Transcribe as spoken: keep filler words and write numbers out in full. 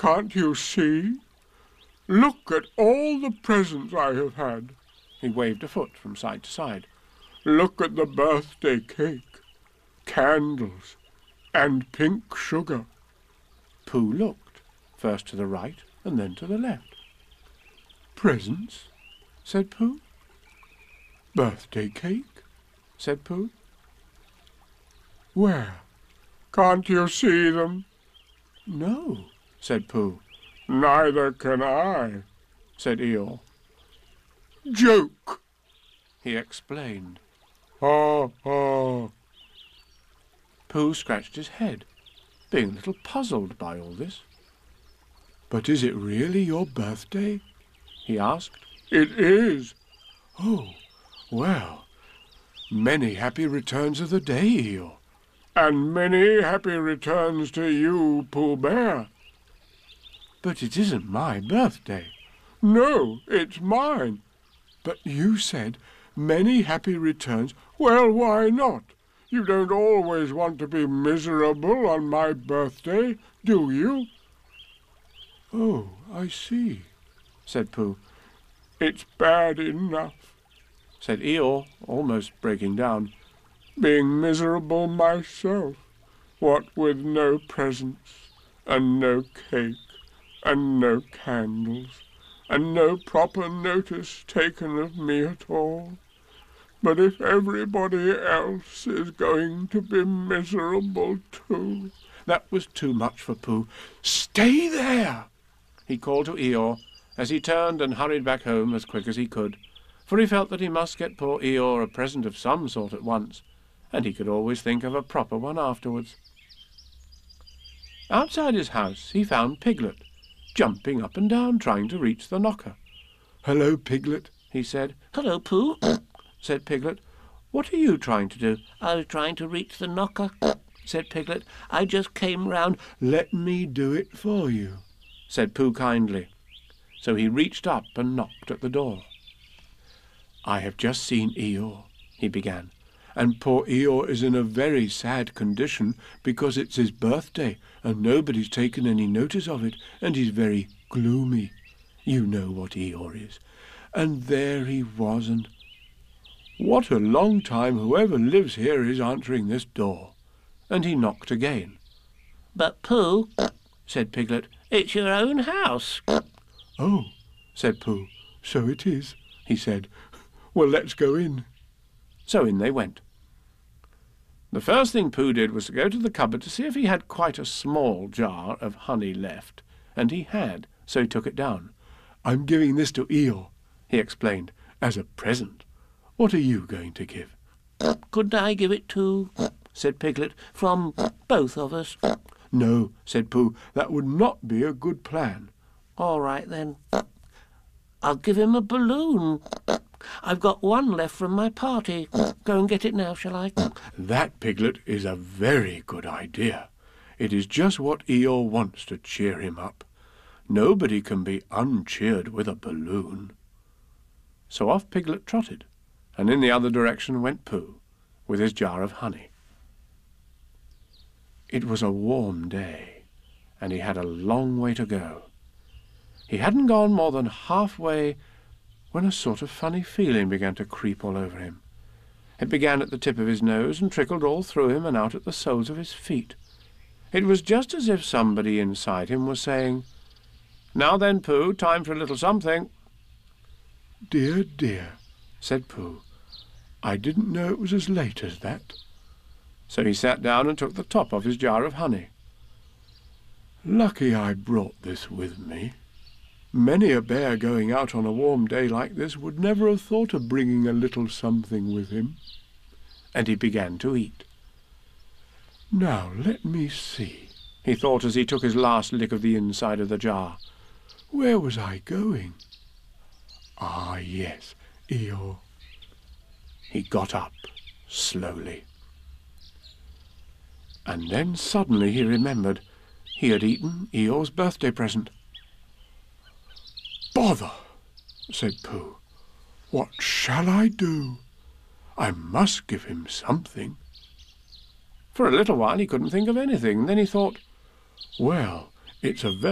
Can't you see? Look at all the presents I have had." He waved a foot from side to side. "Look at the birthday cake, candles, and pink sugar." Pooh looked, first to the right and then to the left. "Presents?" said Pooh. "Birthday cake?" said Pooh. "Where? Can't you see them?" "No," said Pooh. "Neither can I," said Eeyore. "Joke," he explained. "Ha, ha." Pooh scratched his head, being a little puzzled by all this. "But is it really your birthday?" he asked. "It is." "Oh, well, many happy returns of the day, Eeyore." "And many happy returns to you, Pooh Bear." "But it isn't my birthday." "No, it's mine." "But you said many happy returns." "Well, why not? You don't always want to be miserable on my birthday, do you?" "Oh, I see," said Pooh. "It's bad enough," said Eeyore, almost breaking down, "being miserable myself, what with no presents, and no cake, and no candles, and no proper notice taken of me at all. But if everybody else is going to be miserable too—" That was too much for Pooh. "Stay there!" he called to Eeyore, as he turned and hurried back home as quick as he could, for he felt that he must get poor Eeyore a present of some sort at once, and he could always think of a proper one afterwards. Outside his house he found Piglet, jumping up and down, trying to reach the knocker. "Hello, Piglet," he said. "Hello, Pooh," said Piglet. "What are you trying to do?" "I was trying to reach the knocker," said Piglet. "I just came round—" "Let me do it for you," said Pooh kindly. So he reached up and knocked at the door. "I have just seen Eeyore," he began, "and poor Eeyore is in a very sad condition because it's his birthday and nobody's taken any notice of it, and he's very gloomy. You know what Eeyore is. And there he was, and what a long time whoever lives here is answering this door." And he knocked again. "But, Pooh," said Piglet, "it's your own house." "Oh," said Pooh, "so it is," he said. "Well, let's go in." So in they went. The first thing Pooh did was to go to the cupboard to see if he had quite a small jar of honey left, and he had, so he took it down. "I'm giving this to Eeyore," he explained, "as a present. What are you going to give?" "Couldn't I give it to—" said Piglet, "from both of us?" "No," said Pooh, "that would not be a good plan." "All right, then. I'll give him a balloon. I've got one left from my party. Go and get it now, shall I?" "That, Piglet, is a very good idea. It is just what Eeyore wants to cheer him up. Nobody can be uncheered with a balloon." So off Piglet trotted, and in the other direction went Pooh, with his jar of honey. It was a warm day, and he had a long way to go. He hadn't gone more than halfway when a sort of funny feeling began to creep all over him. It began at the tip of his nose and trickled all through him and out at the soles of his feet. It was just as if somebody inside him was saying, "Now then, Pooh, time for a little something." "Dear, dear," said Pooh, "I didn't know it was as late as that." So he sat down and took the top off his jar of honey. "Lucky I brought this with me. Many a bear going out on a warm day like this would never have thought of bringing a little something with him." And he began to eat. "Now let me see," he thought as he took his last lick of the inside of the jar. "Where was I going? Ah, yes, Eeyore." He got up slowly. And then suddenly he remembered he had eaten Eeyore's birthday present. "Bother!" said Pooh. "What shall I do? I must give him something." For a little while he couldn't think of anything. Then he thought, "Well, it's a very